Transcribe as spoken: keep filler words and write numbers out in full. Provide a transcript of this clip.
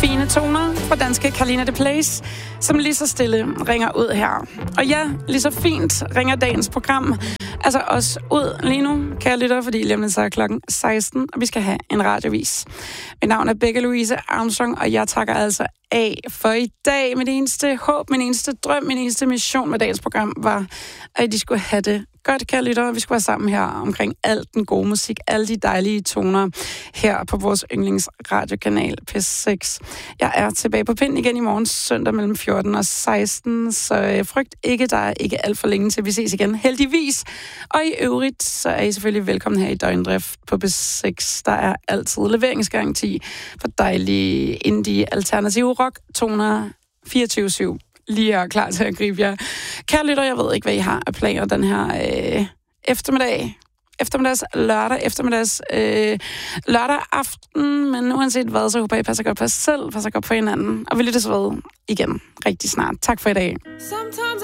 Fine toner fra danske Carlina de Place, som lige så stille ringer ud her. Og ja, lige så fint ringer dagens program altså også ud lige nu, kære lytter, fordi lige om lidt så er klokken seksten, og vi skal have en radiovis. Mit navn er Becca Louise Armstrong, og jeg takker altså af for i dag. Mit eneste håb, min eneste drøm, min eneste mission med dagens program var, at de skulle have det godt, kære lyttere. Vi skulle være sammen her omkring al den gode musik, alle de dejlige toner her på vores yndlingsradiokanal P seks. Jeg er tilbage på pinden igen i morgen søndag mellem fjorten og seksten, så frygt ikke, der er ikke alt for længe til vi ses igen, heldigvis. Og i øvrigt, så er I selvfølgelig velkommen her i døgndrift på P seks. Der er altid leveringsgaranti for dejlige indie alternative rock toner fireogtyve syv. Lige er klar til at gribe jer. Kære lytter, jeg ved ikke, hvad I har af planer den her øh, eftermiddag. Eftermiddags lørdag, eftermiddags øh, lørdag aften, men uanset hvad, så håber jeg, I passer godt på jer selv, passer godt på hinanden, og vi lyttes ved igen rigtig snart. Tak for i dag. Sometimes